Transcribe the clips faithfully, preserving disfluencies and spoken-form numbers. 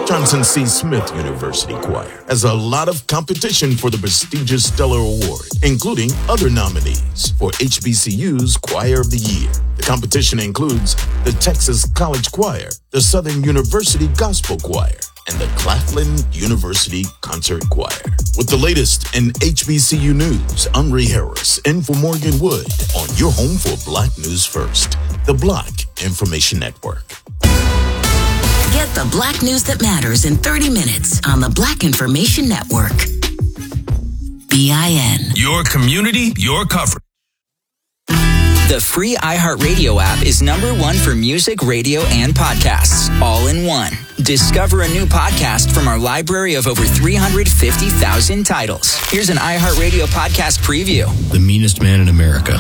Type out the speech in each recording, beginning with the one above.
Johnson C. Smith University Choir has a lot of competition for the prestigious Stellar Award, including other nominees for H B C U's Choir of the Year. The competition includes the Texas College Choir, the Southern University Gospel Choir, and the Claflin University Concert Choir. With the latest in H B C U news, I'm Ray Harris in for Morgan Wood on your home for Black News First, the Black Information Network. Get the Black news that matters in thirty minutes on the Black Information Network. B I N. Your community, your coverage. The free iHeartRadio app is number one for music, radio, and podcasts, all in one. Discover a new podcast from our library of over three hundred fifty thousand titles. Here's an iHeartRadio podcast preview. The meanest man in America.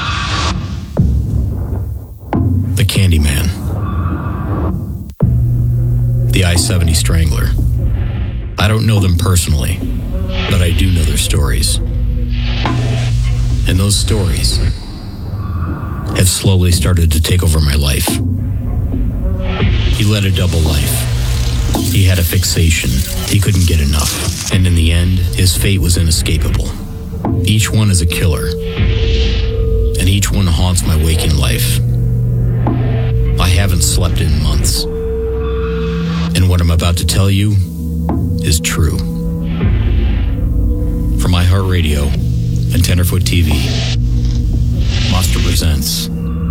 The Candyman. The I seventy Strangler. I don't know them personally, but I do know their stories. And those stories have slowly started to take over my life. He led a double life. He had a fixation. He couldn't get enough. And in the end, his fate was inescapable. Each one is a killer. And each one haunts my waking life. I haven't slept in months. And what I'm about to tell you is true. From iHeartRadio and Tenderfoot T V, Monster presents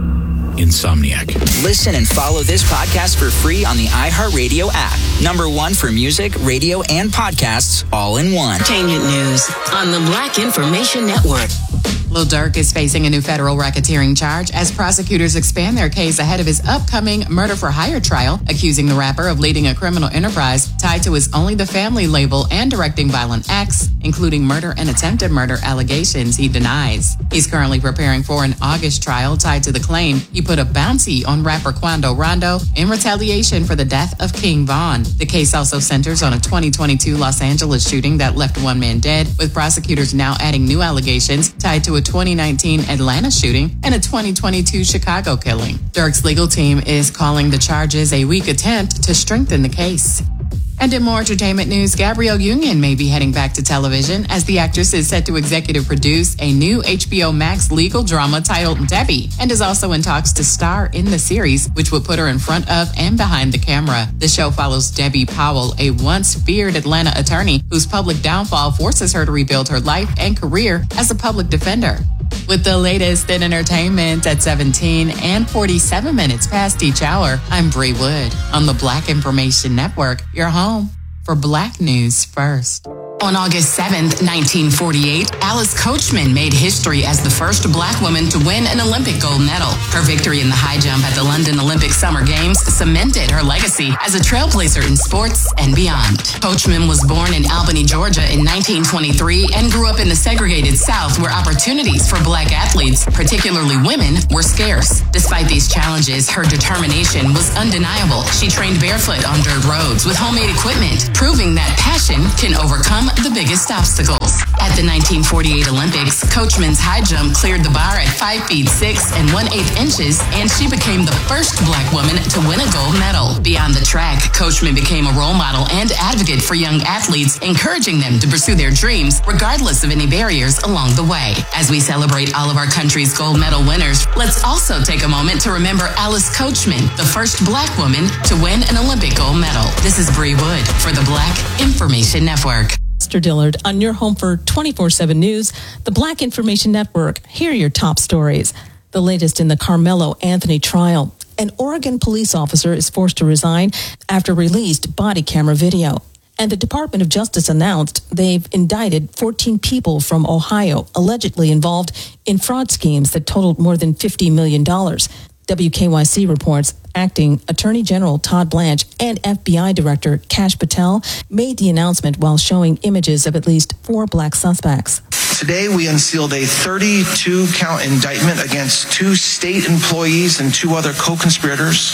Insomniac. Listen and follow this podcast for free on the iHeartRadio app. Number one for music, radio, and podcasts, all in one. Entertainment news on the Black Information Network. Lil Durk is facing a new federal racketeering charge as prosecutors expand their case ahead of his upcoming murder-for-hire trial, accusing the rapper of leading a criminal enterprise tied to his Only the Family label and directing violent acts, including murder and attempted murder allegations he denies. He's currently preparing for an August trial tied to the claim he put a bounty on rapper Quando Rondo in retaliation for the death of King Von. The case also centers on a twenty twenty-two Los Angeles shooting that left one man dead, with prosecutors now adding new allegations tied to a twenty nineteen Atlanta shooting and a twenty twenty-two Chicago killing. Durk's legal team is calling the charges a weak attempt to strengthen the case. And in more entertainment news, Gabrielle Union may be heading back to television as the actress is set to executive produce a new H B O Max legal drama titled Debbie, and is also in talks to star in the series, which would put her in front of and behind the camera. The show follows Debbie Powell, a once feared Atlanta attorney whose public downfall forces her to rebuild her life and career as a public defender. With the latest in entertainment at seventeen and forty-seven minutes past each hour, I'm Bree Wood on the Black Information Network, your home for Black News First. On August seventh, nineteen forty-eight, Alice Coachman made history as the first black woman to win an Olympic gold medal. Her victory in the high jump at the London Olympic Summer Games cemented her legacy as a trailblazer in sports and beyond. Coachman was born in Albany, Georgia in nineteen twenty-three and grew up in the segregated South where opportunities for black athletes, particularly women, were scarce. Despite these challenges, her determination was undeniable. She trained barefoot on dirt roads with homemade equipment, proving that passion can overcome the biggest obstacles. At the nineteen forty-eight Olympics, Coachman's high jump cleared the bar at five feet six and one eighth inches, and she became the first black woman to win a gold medal. Beyond the track, Coachman became a role model and advocate for young athletes, encouraging them to pursue their dreams regardless of any barriers along the way. As we celebrate all of our country's gold medal winners, let's also take a moment to remember Alice Coachman, the first black woman to win an Olympic gold medal. This is Bree Wood for the Black Information Network. Mister Dillard on your home for twenty-four seven News, the Black Information Network. Here are your top stories. The latest in the Carmelo Anthony trial. An Oregon police officer is forced to resign after released body camera video. And the Department of Justice announced they've indicted fourteen people from Ohio allegedly involved in fraud schemes that totaled more than fifty million dollars. W K Y C reports Acting Attorney General Todd Blanche and F B I Director Kash Patel made the announcement while showing images of at least four black suspects. Today, we unsealed a thirty-two count indictment against two state employees and two other co-conspirators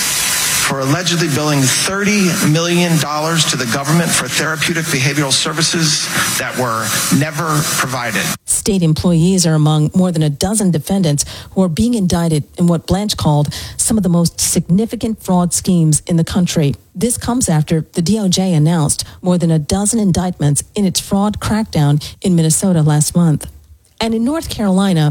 for allegedly billing thirty million dollars to the government for therapeutic behavioral services that were never provided. State employees are among more than a dozen defendants who are being indicted in what Blanche called some of the most significant fraud schemes in the country. This comes after the D O J announced more than a dozen indictments in its fraud crackdown in Minnesota last month. And in North Carolina,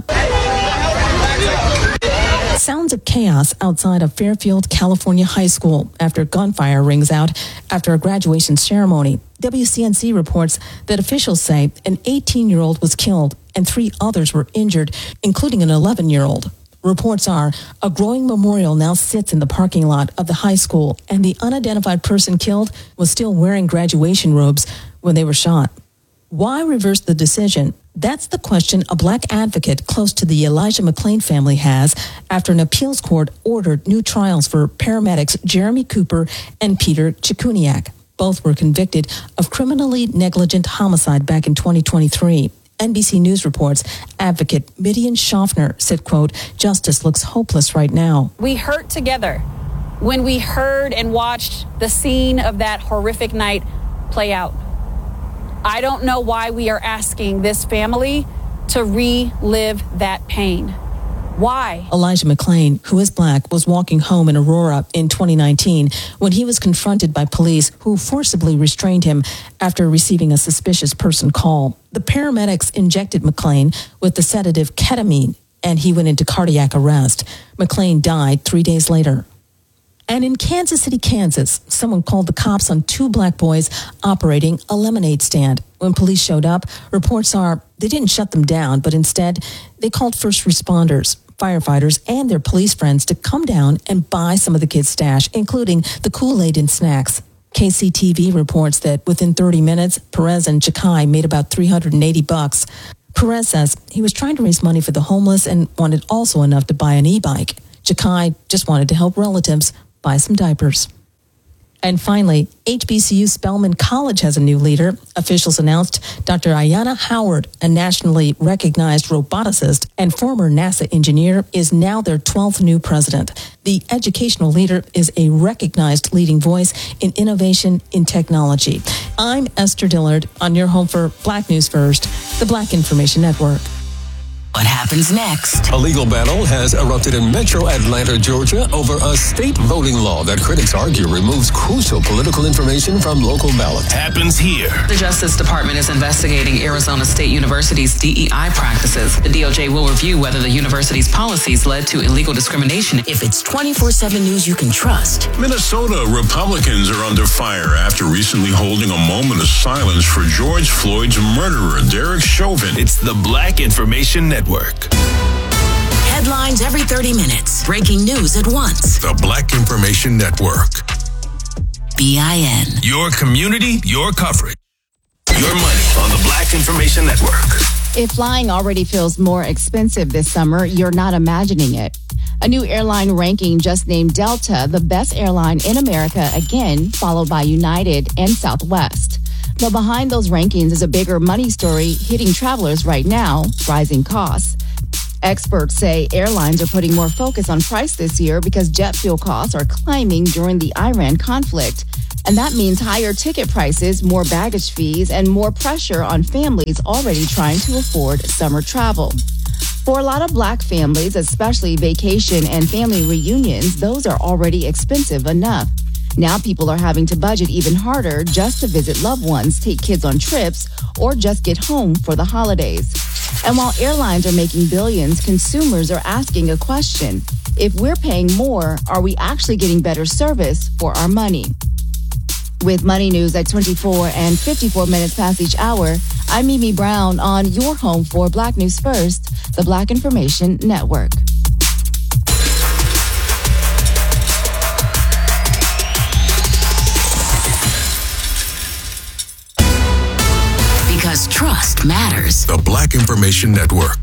sounds of chaos outside of Fairfield, California High School after gunfire rings out after a graduation ceremony. W C N C reports that officials say an eighteen-year-old was killed and three others were injured, including an eleven-year-old. Reports are a growing memorial now sits in the parking lot of the high school, and the unidentified person killed was still wearing graduation robes when they were shot. Why reverse the decision? That's the question a black advocate close to the Elijah McClain family has after an appeals court ordered new trials for paramedics Jeremy Cooper and Peter Chikuniak. Both were convicted of criminally negligent homicide back in twenty twenty-three. N B C News reports advocate Midian Schaffner said, quote, "Justice looks hopeless right now." We hurt together when we heard and watched the scene of that horrific night play out. I don't know why we are asking this family to relive that pain. Why? Elijah McClain, who is black, was walking home in Aurora in twenty nineteen when he was confronted by police who forcibly restrained him after receiving a suspicious person call. The paramedics injected McClain with the sedative ketamine, and he went into cardiac arrest. McClain died three days later. And in Kansas City, Kansas, someone called the cops on two black boys operating a lemonade stand. When police showed up, reports are they didn't shut them down, but instead they called first responders, firefighters, and their police friends to come down and buy some of the kids' stash, including the Kool-Aid and snacks. K C T V reports that within thirty minutes, Perez and Chakai made about three hundred eighty bucks. Perez says he was trying to raise money for the homeless and wanted also enough to buy an e-bike. Chakai just wanted to help relatives buy some diapers. And finally, H B C U Spelman College has a new leader. Officials announced Doctor Ayanna Howard, a nationally recognized roboticist and former NASA engineer, is now their twelfth new president. The educational leader is a recognized leading voice in innovation in technology. I'm Esther Dillard on your home for Black News First, the Black Information Network. What happens next? A legal battle has erupted in metro Atlanta, Georgia, over a state voting law that critics argue removes crucial political information from local ballots. Happens here. The Justice Department is investigating Arizona State University's D E I practices. The D O J will review whether the university's policies led to illegal discrimination. If it's twenty-four seven news you can trust. Minnesota Republicans are under fire after recently holding a moment of silence for George Floyd's murderer, Derek Chauvin. It's the Black Information Network. Headlines every thirty minutes. Breaking news at once. The Black Information Network. B I N. Your community, your coverage. Your money on the Black Information Network. If flying already feels more expensive this summer, you're not imagining it. A new airline ranking just named Delta the best airline in America again, followed by United and Southwest. But behind those rankings is a bigger money story hitting travelers right now, rising costs. Experts say airlines are putting more focus on price this year because jet fuel costs are climbing during the Iran conflict. And that means higher ticket prices, more baggage fees, and more pressure on families already trying to afford summer travel. For a lot of Black families, especially vacation and family reunions, those are already expensive enough. Now people are having to budget even harder just to visit loved ones, take kids on trips, or just get home for the holidays. And while airlines are making billions, consumers are asking a question. If we're paying more, are we actually getting better service for our money? With Money News at twenty-four and fifty-four minutes past each hour, I'm Mimi Brown on your home for Black News First, the Black Information Network. Because trust matters. The Black Information Network.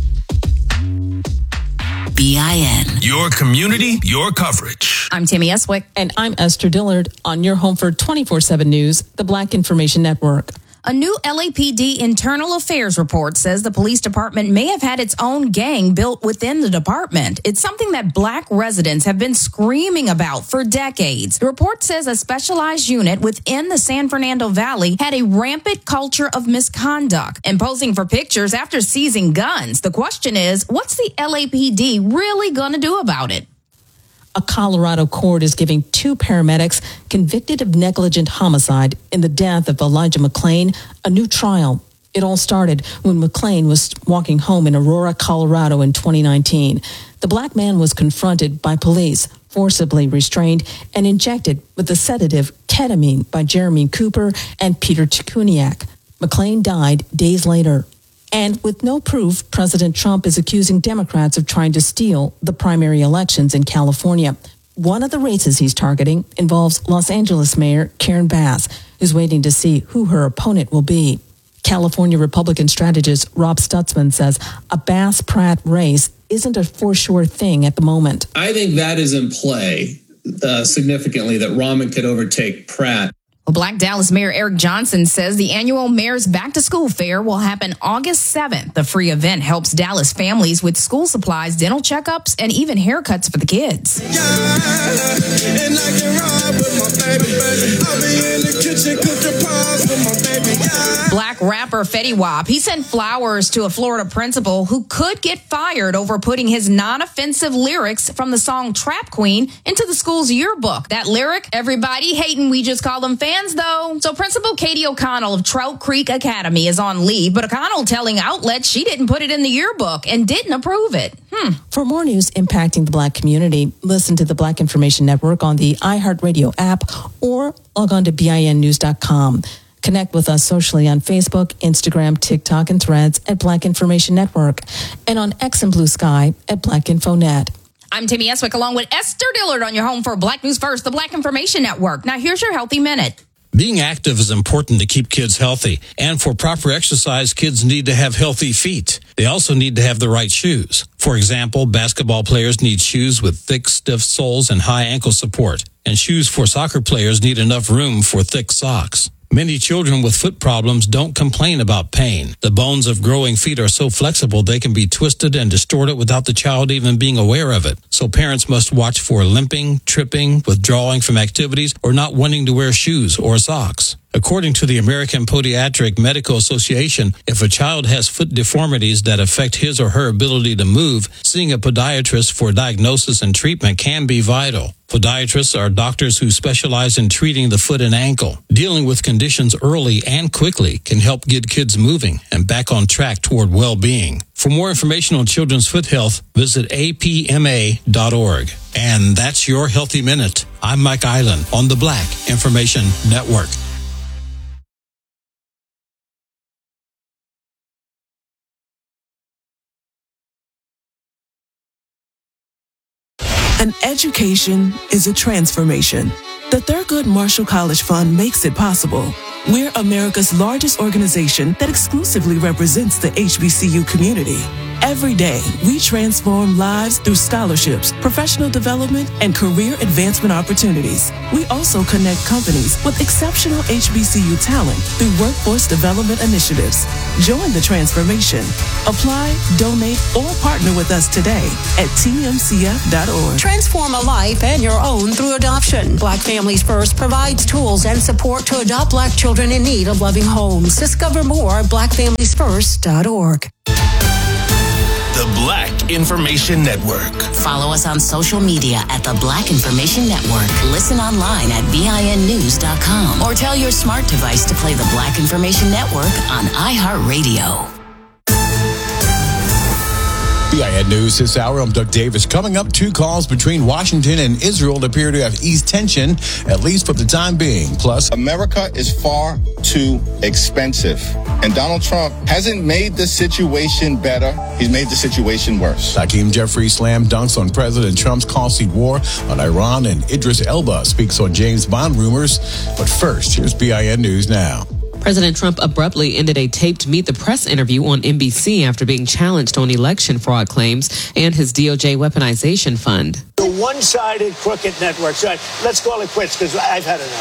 B I N. Your community, your coverage. I'm Tammy Eswick. And I'm Esther Dillard on your home for twenty-four seven News, the Black Information Network. A new L A P D internal affairs report says the police department may have had its own gang built within the department. It's something that black residents have been screaming about for decades. The report says a specialized unit within the San Fernando Valley had a rampant culture of misconduct and posing for pictures after seizing guns. The question is, what's the L A P D really going to do about it? A Colorado court is giving two paramedics convicted of negligent homicide in the death of Elijah McClain a new trial. It all started when McClain was walking home in Aurora, Colorado in twenty nineteen. The black man was confronted by police, forcibly restrained, and injected with the sedative ketamine by Jeremy Cooper and Peter Chikuniak. McClain died days later. And with no proof, President Trump is accusing Democrats of trying to steal the primary elections in California. One of the races he's targeting involves Los Angeles Mayor Karen Bass, who's waiting to see who her opponent will be. California Republican strategist Rob Stutzman says a Bass-Pratt race isn't a for sure thing at the moment. I think that is in play uh, significantly, that Rahman could overtake Pratt. Black Dallas Mayor Eric Johnson says the annual Mayor's Back to School Fair will happen August seventh. The free event helps Dallas families with school supplies, dental checkups, and even haircuts for the kids. Black rapper Fetty Wap, he sent flowers to a Florida principal who could get fired over putting his non-offensive lyrics from the song Trap Queen into the school's yearbook. That lyric, everybody hating, we just call them fans, though. So Principal Katie O'Connell of Trout Creek Academy is on leave, but O'Connell telling outlets she didn't put it in the yearbook and didn't approve it. Hmm. For more news impacting the black community, listen to the Black Information Network on the iHeartRadio app or log on to B I N news dot com. Connect with us socially on Facebook, Instagram, TikTok, and Threads at Black Information Network, and on X and Blue Sky at Black Info Net. I'm Timmy Eswick along with Esther Dillard on your home for Black News First, the Black Information Network. Now here's your Healthy Minute. Being active is important to keep kids healthy, and for proper exercise, kids need to have healthy feet. They also need to have the right shoes. For example, basketball players need shoes with thick, stiff soles and high ankle support, and shoes for soccer players need enough room for thick socks. Many children with foot problems don't complain about pain. The bones of growing feet are so flexible they can be twisted and distorted without the child even being aware of it. So parents must watch for limping, tripping, withdrawing from activities, or not wanting to wear shoes or socks. According to the American Podiatric Medical Association, if a child has foot deformities that affect his or her ability to move, seeing a podiatrist for diagnosis and treatment can be vital. Podiatrists are doctors who specialize in treating the foot and ankle. Dealing with conditions early and quickly can help get kids moving and back on track toward well-being. For more information on children's foot health, visit A P M A dot org. And that's your Healthy Minute. I'm Mike Island on the Black Information Network. An education is a transformation. The Thurgood Marshall College Fund makes it possible. We're America's largest organization that exclusively represents the H B C U community. Every day, we transform lives through scholarships, professional development, and career advancement opportunities. We also connect companies with exceptional H B C U talent through workforce development initiatives. Join the transformation. Apply, donate, or partner with us today at T M C F dot org. Transform a life and your own through adoption. Black Families First provides tools and support to adopt Black children in need of loving homes. Discover more at black families first dot org. The Black Information Network. Follow us on social media at the Black Information Network. Listen online at B I N news dot com or tell your smart device to play the Black Information Network on iHeartRadio. B I N News this hour. I'm Doug Davis. Coming up, two calls between Washington and Israel appear to have eased tension, at least for the time being. Plus, America is far too expensive, and Donald Trump hasn't made the situation better. He's made the situation worse. Hakeem Jeffries slam dunks on President Trump's costly war on Iran, and Idris Elba speaks on James Bond rumors. But first, here's B I N News Now. President Trump abruptly ended a taped Meet the Press interview on N B C after being challenged on election fraud claims and his D O J weaponization fund. The one-sided crooked network. So let's call it quits because I've had enough.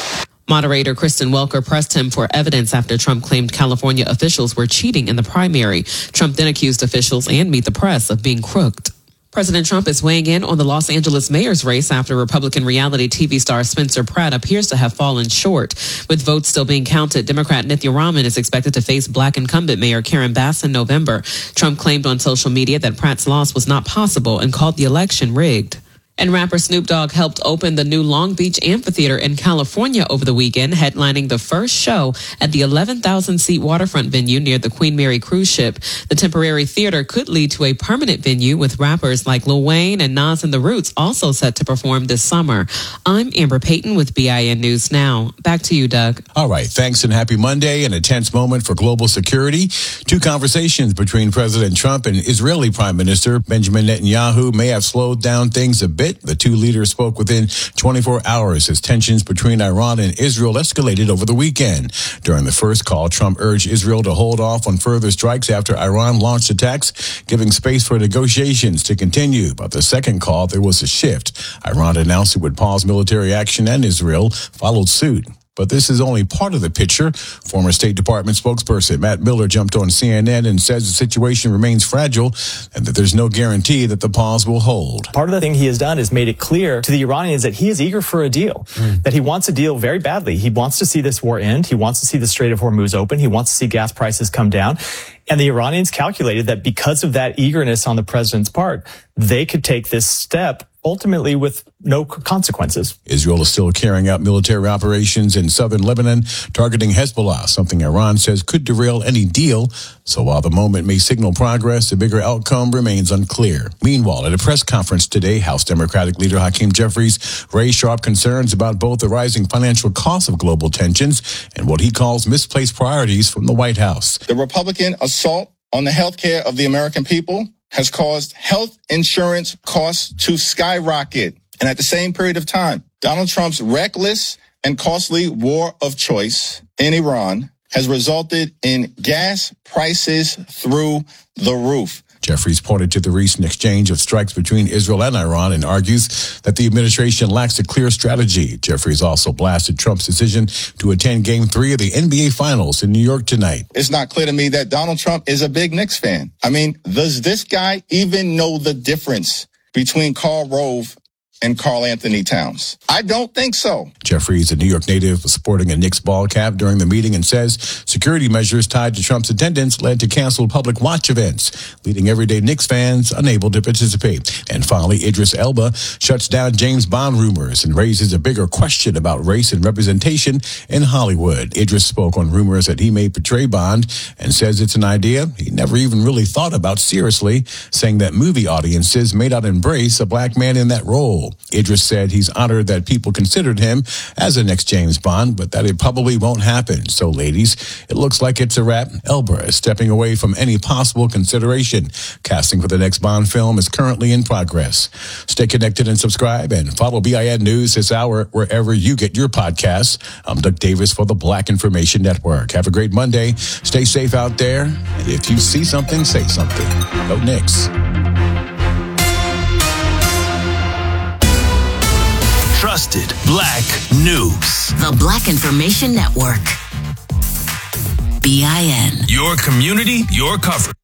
Moderator Kristen Welker pressed him for evidence after Trump claimed California officials were cheating in the primary. Trump then accused officials and Meet the Press of being crooked. President Trump is weighing in on the Los Angeles mayor's race after Republican reality T V star Spencer Pratt appears to have fallen short. With votes still being counted, Democrat Nithya Raman is expected to face black incumbent Mayor Karen Bass in November. Trump claimed on social media that Pratt's loss was not possible and called the election rigged. And rapper Snoop Dogg helped open the new Long Beach Amphitheater in California over the weekend, headlining the first show at the eleven thousand seat waterfront venue near the Queen Mary cruise ship. The temporary theater could lead to a permanent venue with rappers like Lil Wayne and Nas and The Roots also set to perform this summer. I'm Amber Payton with B I N News Now. Back to you, Doug. All right. Thanks and happy Monday. An intense moment for global security. Two conversations between President Trump and Israeli Prime Minister Benjamin Netanyahu may have slowed down things a bit. The two leaders spoke within twenty-four hours as tensions between Iran and Israel escalated over the weekend. During the first call, Trump urged Israel to hold off on further strikes after Iran launched attacks, giving space for negotiations to continue. But the second call, there was a shift. Iran announced it would pause military action, and Israel followed suit. But this is only part of the picture. Former State Department spokesperson Matt Miller jumped on C N N and says the situation remains fragile and that there's no guarantee that the pause will hold. Part of the thing he has done is made it clear to the Iranians that he is eager for a deal, mm. that he wants a deal very badly. He wants to see this war end. He wants to see the Strait of Hormuz open. He wants to see gas prices come down. And the Iranians calculated that because of that eagerness on the president's part, they could take this step ultimately with no consequences. Israel is still carrying out military operations in southern Lebanon, targeting Hezbollah, something Iran says could derail any deal. So while the moment may signal progress, the bigger outcome remains unclear. Meanwhile, at a press conference today, House Democratic leader Hakeem Jeffries raised sharp concerns about both the rising financial costs of global tensions and what he calls misplaced priorities from the White House. The Republican assault on the health care of the American people has caused health insurance costs to skyrocket. And at the same period of time, Donald Trump's reckless and costly war of choice in Iran has resulted in gas prices through the roof. Jeffries pointed to the recent exchange of strikes between Israel and Iran and argues that the administration lacks a clear strategy. Jeffries also blasted Trump's decision to attend Game three of the N B A Finals in New York tonight. It's not clear to me that Donald Trump is a big Knicks fan. I mean, does this guy even know the difference between Karl Rove and Karl Anthony Towns? I don't think so. Jeffries, a New York native, was sporting a Knicks ball cap during the meeting and says security measures tied to Trump's attendance led to canceled public watch events, leaving everyday Knicks fans unable to participate. And finally, Idris Elba shuts down James Bond rumors and raises a bigger question about race and representation in Hollywood. Idris spoke on rumors that he may portray Bond and says it's an idea he never even really thought about seriously, saying that movie audiences may not embrace a black man in that role. Idris said he's honored that people considered him as the next James Bond, but that it probably won't happen. So, ladies, it looks like it's a wrap. Elba is stepping away from any possible consideration. Casting for the next Bond film is currently in progress. Stay connected and subscribe and follow B I N News this hour wherever you get your podcasts. I'm Doug Davis for the Black Information Network. Have a great Monday. Stay safe out there. And if you see something, say something. Go Knicks. Trusted Black News. The Black Information Network. B I N. Your community, your coverage.